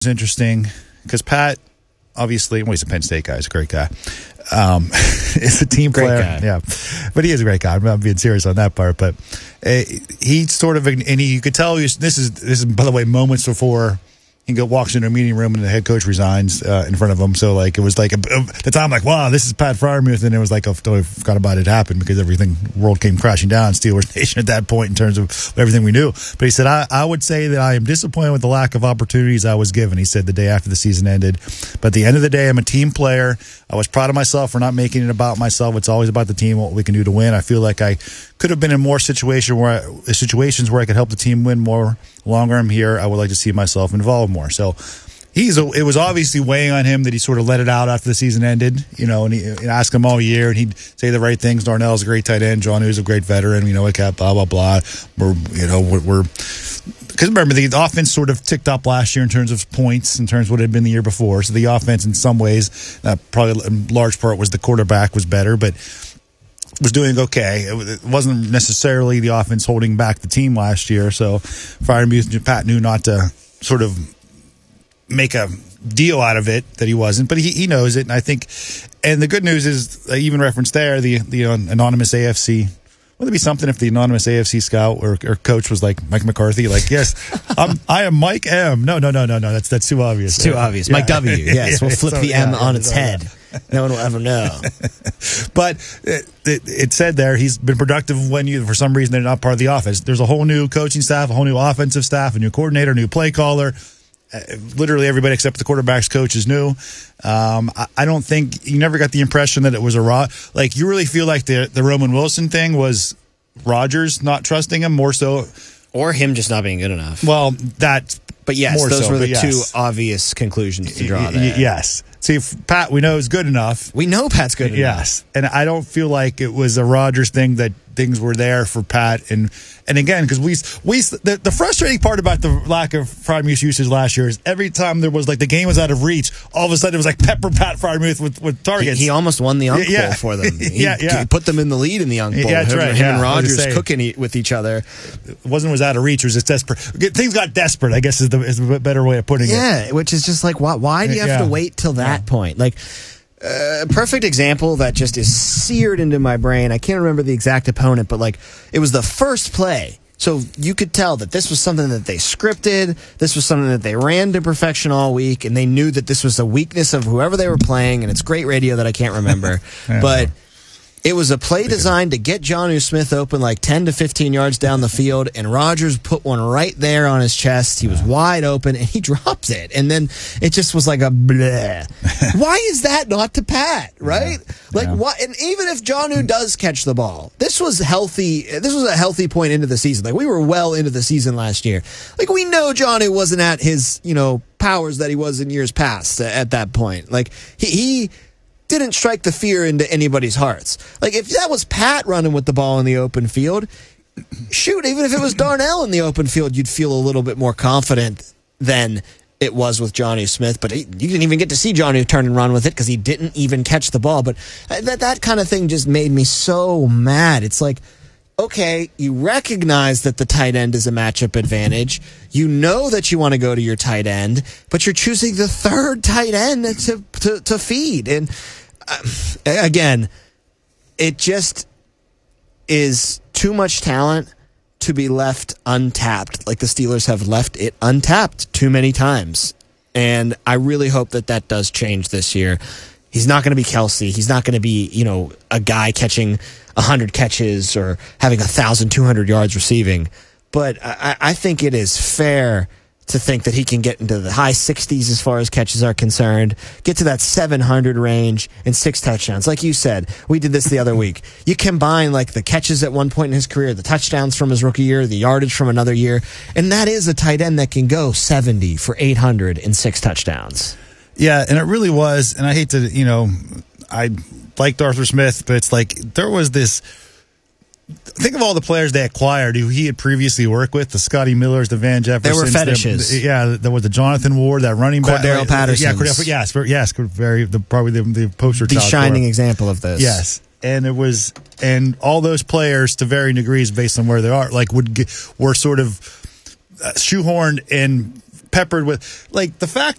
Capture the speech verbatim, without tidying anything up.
It's interesting because Pat, obviously, well, he's a Penn State guy. He's a great guy. Um, it's a team great player. Guy. Yeah, but he is a great guy. I'm not being serious on that part. But uh, he sort of, and he, you could tell he was, this is, this is, by the way, moments before he go, walks into a meeting room and the head coach resigns uh, in front of him. So, like, it was like, a, a, at the time, like, wow, this is Pat Freiermuth. And it was like, I totally forgot about it happened because everything, world came crashing down, Steelers Nation at that point in terms of everything we knew. But he said, I, I would say that I am disappointed with the lack of opportunities I was given. He said the day after the season ended. But at the end of the day, I'm a team player. I was proud of myself for not making it about myself. It's always about the team, what we can do to win. I feel like I could have been in more situation where I, situations where I could help the team win more. Longer I'm here, I would like to see myself involved more. So he's a, it was obviously weighing on him that he sort of let it out after the season ended, you know, and he and asked him all year, and he'd say the right things. Darnell's a great tight end. Jonnu's a great veteran. You know, like blah blah blah. We're you know we're. we're Because remember, the offense sort of ticked up last year in terms of points, in terms of what it had been the year before. So the offense, in some ways, uh, probably in large part was the quarterback was better, but was doing okay. It wasn't necessarily the offense holding back the team last year. So Freiermuth and Pat knew not to sort of make a deal out of it that he wasn't, but he, he knows it. And I think, and the good news is, I even referenced there the the anonymous A F C. Would it be something if the anonymous A F C scout or, or coach was like Mike McCarthy? Like, yes, I'm, I am Mike M. No, no, no, no, no. That's that's too obvious. It's too yeah. obvious. Mike yeah. W. Yes, we'll flip so, the M yeah, on yeah, its head. No one will ever know. But it, it, it said there he's been productive when you, for some reason, they're not part of the offense. There's a whole new coaching staff, a whole new offensive staff, a new coordinator, a new play caller. Uh, literally everybody except the quarterback's coach is new. Um, I, I don't think you never got the impression that it was a raw. Like you really feel like the the Roman Wilson thing was Rodgers not trusting him more so, or him just not being good enough. Well, that. But yes, more those so, were the yes. two obvious conclusions to draw. Y- there. Yes. See, if Pat, we know is good enough. We know Pat's good enough. Yes, and I don't feel like it was a Rodgers thing that things were there for Pat, and and again because we we the, the frustrating part about the lack of Freiermuth usage last year is every time there was like the game was out of reach, all of a sudden it was like pepper Pat Freiermuth with with targets. He, he almost won the Unk yeah, Bowl for them. He, yeah, yeah. He put them in the lead in the Unk Bowl. Yeah, that's him, right. Him yeah, and Rodgers say, cooking e- with each other. It wasn't was out of reach. It was just desperate. Things got desperate. I guess is the is a better way of putting yeah, it. Yeah, which is just like why why do you have yeah. to wait till that yeah. point? Like. A uh, perfect example that just is seared into my brain. I can't remember the exact opponent, but like it was the first play. So you could tell that this was something that they scripted. This was something that they ran to perfection all week, and they knew that this was a weakness of whoever they were playing, and it's great radio that I can't remember. yeah. But it was a play designed to get Jonnu Smith open like ten to fifteen yards down the field, and Rodgers put one right there on his chest. He was wide open, and he dropped it. And then it just was like a bleh. Why is that not to Pat, right? Yeah. Like, yeah. why? And even if Jonnu does catch the ball, this was healthy. This was a healthy point into the season. Like, we were well into the season last year. Like, we know Jonnu wasn't at his, you know, powers that he was in years past at that point. Like, he... he didn't strike the fear into anybody's hearts. Like, if that was Pat running with the ball in the open field, shoot, even if it was Darnell in the open field, you'd feel a little bit more confident than it was with Jonnu Smith. But he, you didn't even get to see Jonnu turn and run with it because he didn't even catch the ball. But that, that kind of thing just made me so mad. It's like, okay, you recognize that the tight end is a matchup advantage. You know that you want to go to your tight end, but you're choosing the third tight end to to, to feed. And uh, again, it just is too much talent to be left untapped. Like the Steelers have left it untapped too many times. And I really hope that that does change this year. He's not going to be Kelsey. He's not going to be, you know, a guy catching one hundred catches or having one thousand two hundred yards receiving. But I, I think it is fair to think that he can get into the high sixties as far as catches are concerned, get to that seven hundred range and six touchdowns. Like you said, we did this the other week. You combine like the catches at one point in his career, the touchdowns from his rookie year, the yardage from another year, and that is a tight end that can go seventy for eight hundred and six touchdowns. Yeah, and it really was, and I hate to, you know, I liked Arthur Smith, but it's like there was this, think of all the players they acquired who he had previously worked with, the Scotty Millers, the Van Jeffersons. There were fetishes. The, yeah, there was the Jonathan Ward, that running back. Cordero Patterson. Yeah, Cordero, yes, yes, very, the, probably the, the poster the child. The shining example of this. Yes. And it was, and all those players to varying degrees based on where they are, like would get, were sort of uh, shoehorned and peppered with like the fact